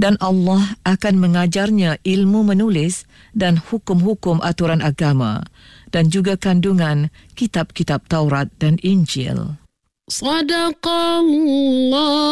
Dan Allah akan mengajarnya ilmu menulis dan hukum-hukum aturan agama dan juga kandungan kitab-kitab Taurat dan Injil. Sadaqallahu